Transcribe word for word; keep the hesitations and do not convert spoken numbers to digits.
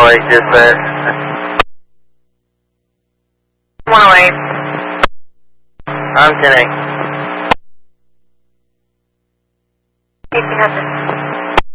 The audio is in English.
eight dispatch. one oh eight. I'm ten eight. eighteen hundred.